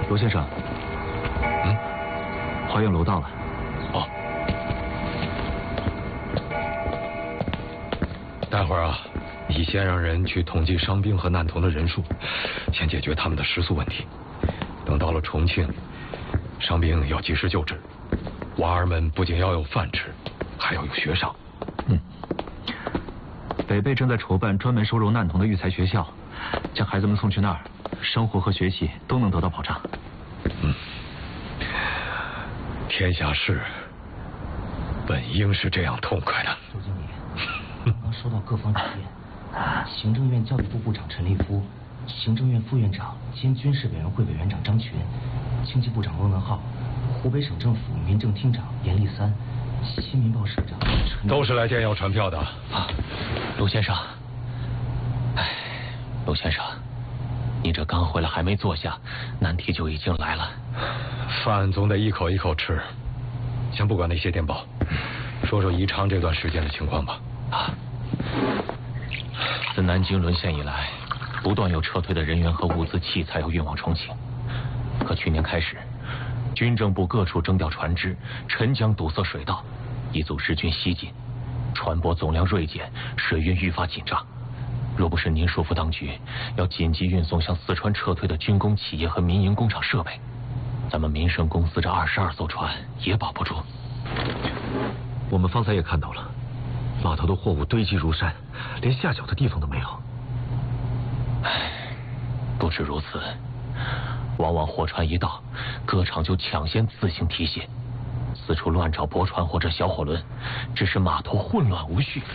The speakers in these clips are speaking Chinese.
罗先生，花苑楼到了。 哦。待会儿啊，你先让人去统计伤兵和难童的人数，先解决他们的食宿问题。等到了重庆，伤兵要及时救治，娃儿们不仅要有饭吃，还要有学上。 北碚正在筹办专门收容难童的育才学校，将孩子们送去那儿，生活和学习都能得到保障。 天下事本应是这样痛快的。 周经理，刚刚收到各方意见，行政院教育部部长陈立夫、行政院副院长兼军事委员会委员长张群、经济部长翁文浩、湖北省政府民政厅长严立三、新民报社长陈都是来见要传票的啊。卢先生，卢先生，你这刚回来还没坐下，难题就已经来了。 饭总得一口一口吃，先不管那些电报，说说宜昌这段时间的情况吧。 自南京沦陷以来，不断有撤退的人员和物资器材要运往重庆。可去年开始，军政部各处征调船只，沉江堵塞水道，以阻日军西进，船舶总量锐减，水运愈发紧张。若不是您说服当局要紧急运送向四川撤退的军工企业和民营工厂设备，咱们民生公司这22艘船也保不住。 我们方才也看到了，码头的货物堆积如山，连下脚的地方都没有。 不止如此，往往货船一到，各厂就抢先自行提卸，四处乱找驳船或者小火轮，致使码头混乱无序。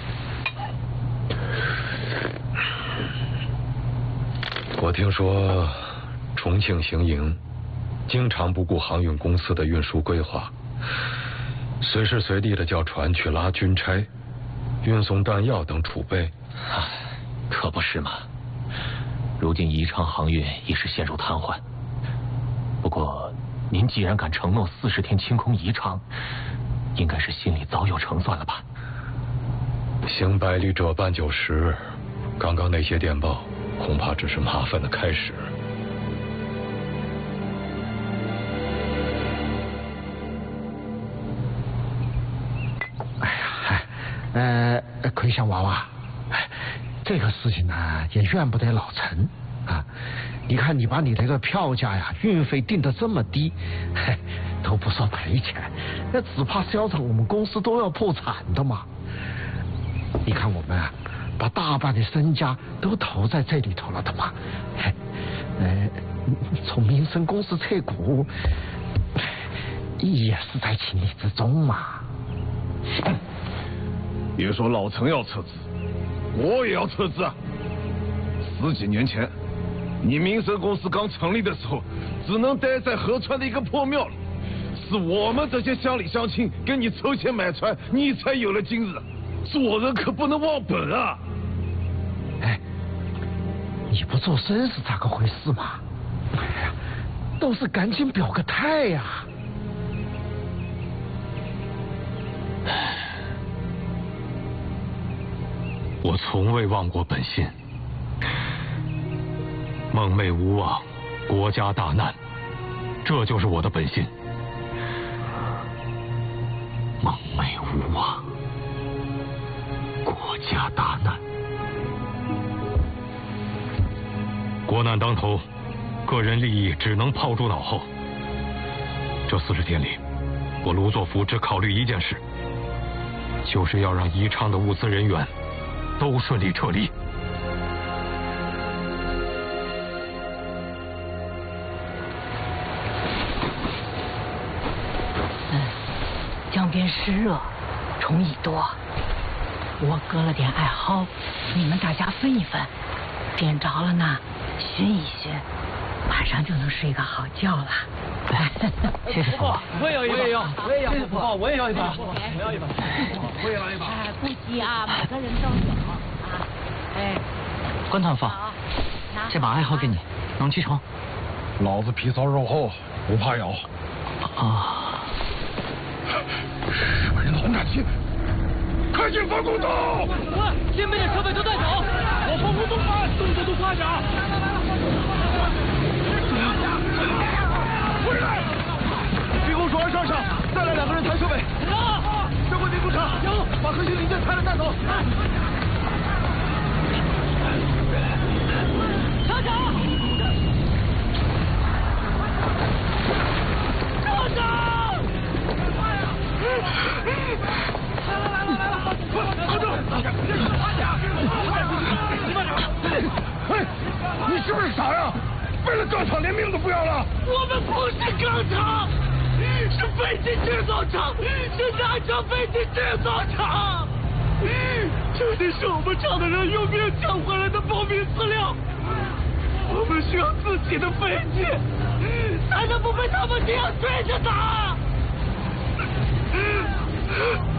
我听说重庆行营经常不顾航运公司的运输规划，随时随地的叫船去拉军差，运送弹药等储备。 可不是嘛！如今宜昌航运已是陷入瘫痪。不过您既然敢承诺40天清空宜昌，应该是心里早有成算了吧？ 行百里者半90，刚刚那些电报恐怕只是麻烦的开始。 奎香娃娃，这个事情呢也怨不得老陈啊。你看你把你这个票价呀、运费定得这么低，都不说赔钱，那只怕销厂我们公司都要破产的嘛。你看我们啊，把大半的身家都投在这里头了的嘛。从民生公司撤股，也是在情理之中嘛。 别说老陈要撤资，我也要撤资啊！10几年前，你民生公司刚成立的时候，只能待在合川的一个破庙里，是我们这些乡里乡亲给你筹钱买船，你才有了今日。做人可不能忘本啊！ 你不做声是咋个回事嘛？倒是赶紧表个态呀！ 我从未忘过本心，梦寐无望，国家大难，这就是我的本心。 梦寐无望，国家大难， 国难当头，个人利益只能抛诸脑后。这40天里，我卢作孚只考虑一件事，就是要让宜昌的物资人员都顺利撤离。 江边湿热，虫蚁多，我割了点艾蒿，你们大家分一分，点着了呢，熏一熏，晚上就能睡个好觉了。 谢谢父母， 我也要一把，我也要， 我也要一把，我也要一把，我也要一把。 不急啊，每个人都有啊。 关团放，这把艾蒿给你，能击虫。 老子皮糙肉厚，不怕咬。 啊！ 什么人红感情？开进防空洞！ 先把设备都带走，往防空洞搬，动作都快点。 厂长！厂长！ 哎，你是不是傻呀？为了钢厂连命都不要了？ 我们不是钢厂，是飞机制造厂，是南昌飞机制造厂。这些是我们厂的人用命抢回来的保密资料。我们需要自己的飞机，才能不被他们这样追着打。